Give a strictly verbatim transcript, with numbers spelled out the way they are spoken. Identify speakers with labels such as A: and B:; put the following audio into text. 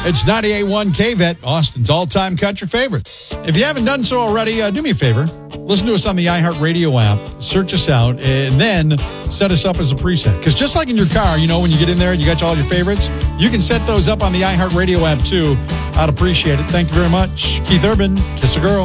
A: It's ninety-eight point one K V E T, Austin's all-time country favorite. If you haven't done so already, uh, do me a favor. Listen to us on the iHeartRadio app. Search us out, and then set us up as a preset. Because just like in your car, you know, when you get in there and you got all your favorites, you can set those up on the iHeartRadio app, too. I'd appreciate it. Thank you very much. Keith Urban, Kiss a Girl.